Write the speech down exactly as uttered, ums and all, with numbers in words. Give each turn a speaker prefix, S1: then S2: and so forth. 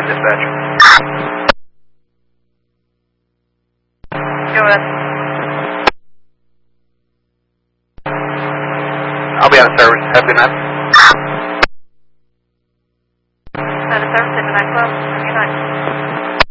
S1: dispatch.
S2: Go ahead.
S1: I'll be out of service. Have a good night.
S2: Out of service at the nightclub. Have a good night.